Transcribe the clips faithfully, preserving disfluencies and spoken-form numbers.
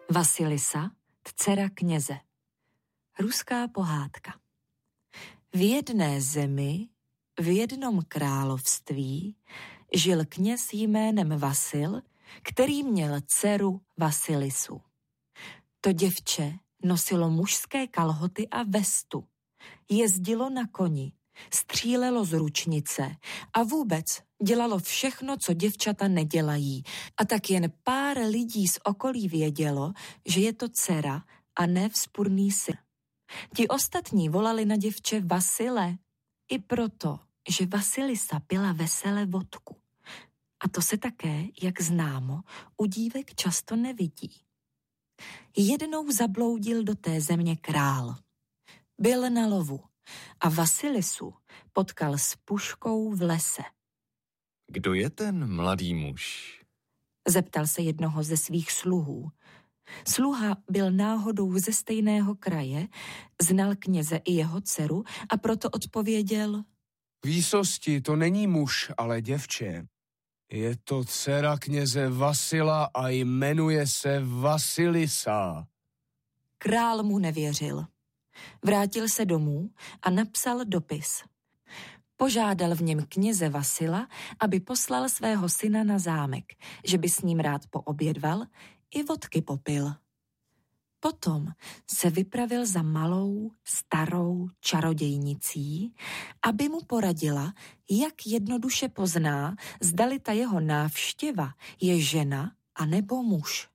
Vasilisa, dcera kněze. Ruská pohádka. V jedné zemi, v jednom království, žil kněz jménem Vasil, který měl dceru Vasilisu. To děvče nosilo mužské kalhoty a vestu, jezdilo na koni, střílelo z ručnice a vůbec dělalo všechno, co děvčata nedělají. A tak jen pár lidí z okolí vědělo, že je to dcera a ne vzpurný syn. Ti ostatní volali na děvče Vasile i proto, že Vasilisa pila vesele vodku. A to se také, jak známo, u dívek často nevidí. Jednou zabloudil do té země král. Byl na lovu a Vasilisu potkal s puškou v lese. Kdo je ten mladý muž? Zeptal se jednoho ze svých sluhů. Sluha byl náhodou ze stejného kraje, znal kněze i jeho dceru a proto odpověděl: Výsosti, to není muž, ale děvče. Je to dcera kněze Vasila a jmenuje se Vasilisa. Král mu nevěřil. Vrátil se domů a napsal dopis. Požádal v něm kněze Vasila, aby poslal svého syna na zámek, že by s ním rád poobědval i vodky popil. Potom se vypravil za malou, starou čarodějnicí, aby mu poradila, jak jednoduše pozná, zdali ta jeho návštěva je žena anebo muž.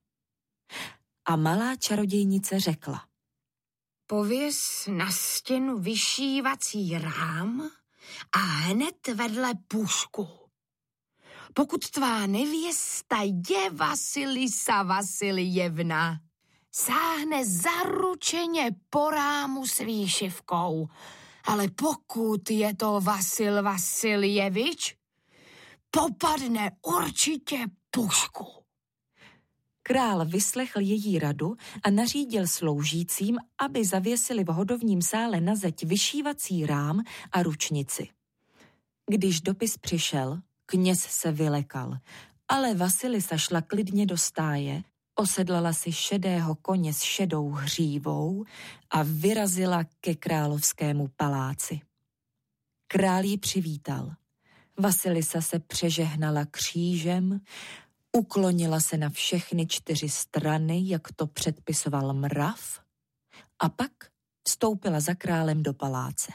A malá čarodějnice řekla: Pověs na stěnu vyšívací rám a hned vedle pušku. Pokud tvá nevěsta je Vasilisa Vasiljevna, sáhne zaručeně po rámu s výšivkou, ale pokud je to Vasil Vasiljevič, popadne určitě pušku. Král vyslechl její radu a nařídil sloužícím, aby zavěsili v hodovním sále na zeď vyšívací rám a ručnici. Když dopis přišel, kněz se vylekal, ale Vasilisa šla klidně do stáje, osedlala si šedého koně s šedou hřívou a vyrazila ke královskému paláci. Král ji přivítal. Vasilisa se přežehnala křížem, uklonila se na všechny čtyři strany, jak to předpisoval mrav, a pak vstoupila za králem do paláce.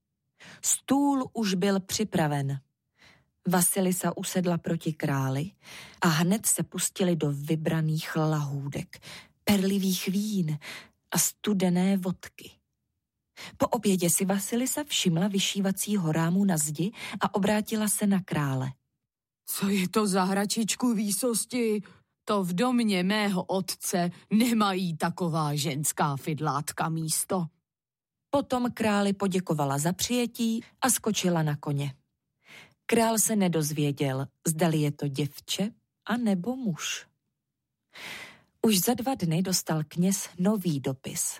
Stůl už byl připraven. Vasilisa usedla proti králi a hned se pustili do vybraných lahůdek, perlivých vín a studené vodky. Po obědě si Vasilisa všimla vyšívacího rámu na zdi a obrátila se na krále. Co je to za hračičku výsosti? To v domě mého otce nemají taková ženská fidlátka místo. Potom králi poděkovala za přijetí a skočila na koně. Král se nedozvěděl, zdali je to děvče a nebo muž. Už za dva dny dostal kněz nový dopis.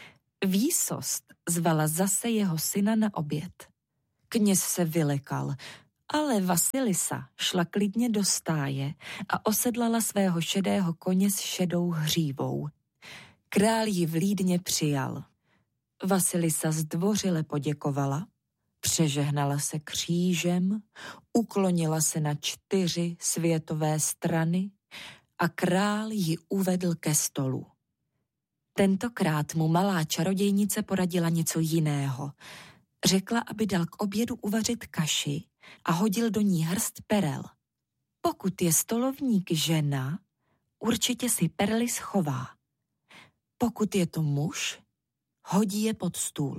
Výsost zvala zase jeho syna na oběd. Kněz se vylekal, ale Vasilisa šla klidně do stáje a osedlala svého šedého koně s šedou hřívou. Král ji vlídně přijal. Vasilisa zdvořile poděkovala, přežehnala se křížem, uklonila se na čtyři světové strany a král ji uvedl ke stolu. Tentokrát mu malá čarodějnice poradila něco jiného. Řekla, aby dal k obědu uvařit kaši a hodil do ní hrst perel. Pokud je stolovník žena, určitě si perly schová. Pokud je to muž, hodí je pod stůl.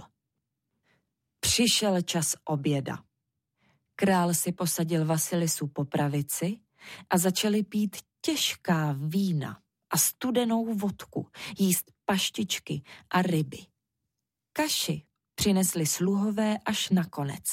Přišel čas oběda. Král si posadil Vasilisu po pravici a začali pít těžká vína a studenou vodku, jíst paštičky a ryby. Kaši přinesli sluhové až nakonec.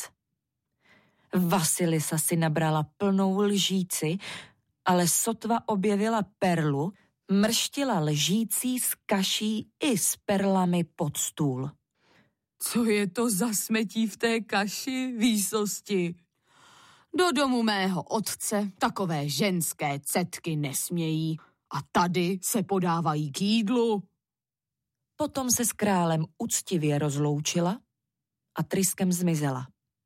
Vasilisa si nabrala plnou lžíci, ale sotva objevila perlu, mrštila lžící s kaší i s perlami pod stůl. Co je to za smetí v té kaši, výsosti? Do domu mého otce takové ženské cetky nesmějí a tady se podávají k jídlu. Potom se s králem uctivě rozloučila a tryskem zmizela.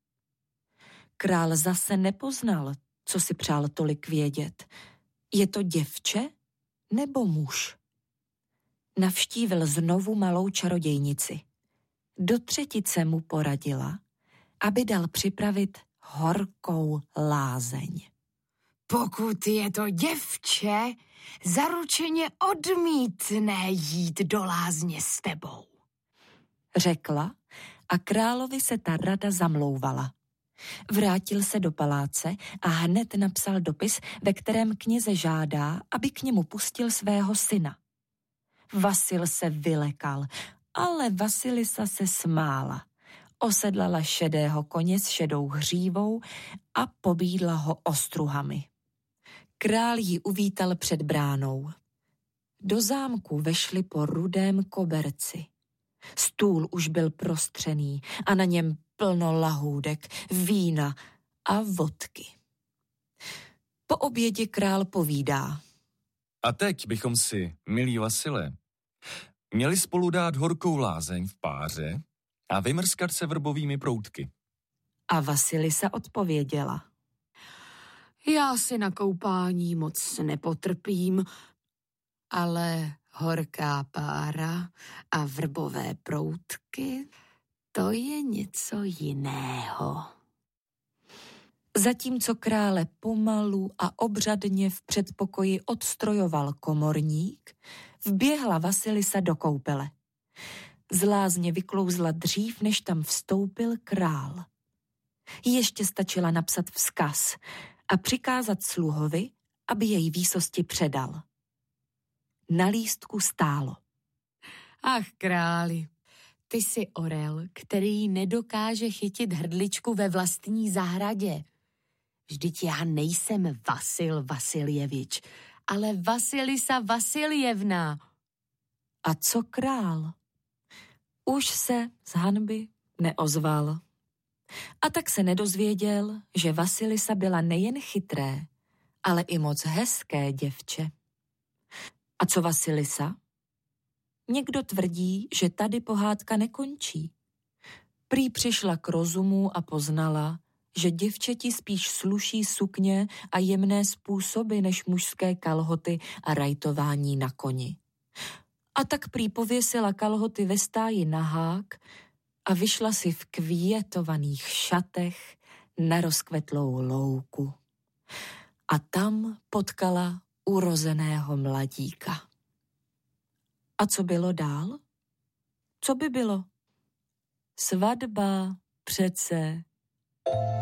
Král zase nepoznal, co si přál tolik vědět. Je to děvče nebo muž? Navštívil znovu malou čarodějnici. Do třetice mu poradila, aby dal připravit horkou lázeň. Pokud je to děvče, zaručeně odmítne jít do lázně s tebou, řekla a královi se ta rada zamlouvala. Vrátil se do paláce a hned napsal dopis, ve kterém kněze žádá, aby k němu pustil svého syna. Vasil se vylekal, ale Vasilisa se smála. Osedlala šedého koně s šedou hřívou a pobídla ho ostruhami. Král ji uvítal před bránou. Do zámku vešli po rudém koberci. Stůl už byl prostřený a na něm plno lahůdek, vína a vodky. Po obědě král povídá. A teď bychom si, milí Vasile, měli spolu dát horkou lázeň v páře a vymrskat se vrbovými proutky. A Vasilisa odpověděla. Já si na koupání moc nepotrpím, ale horká pára a vrbové proutky, to je něco jiného. Zatímco krále pomalu a obřadně v předpokoji odstrojoval komorník, vběhla Vasilisa do koupele. Z lázně vyklouzla dřív, než tam vstoupil král. Ještě stačila napsat vzkaz a přikázat sluhovi, aby jej výsosti předal. Na lístku stálo. Ach, králi, ty jsi orel, který nedokáže chytit hrdličku ve vlastní zahradě. Vždyť já nejsem Vasil Vasiljevič, ale Vasilisa Vasiljevna. A co král? Už se z hanby neozval. A tak se nedozvěděl, že Vasilisa byla nejen chytré, ale i moc hezké děvče. A co Vasilisa? Někdo tvrdí, že tady pohádka nekončí. Prý přišla k rozumu a poznala, že děvčeti spíš sluší sukně a jemné způsoby než mužské kalhoty a rajtování na koni. A tak prý pověsila kalhoty ve stáji na hák a vyšla si v květovaných šatech na rozkvetlou louku. A tam potkala urozeného mladíka. A co bylo dál? Co by bylo? Svatba přece.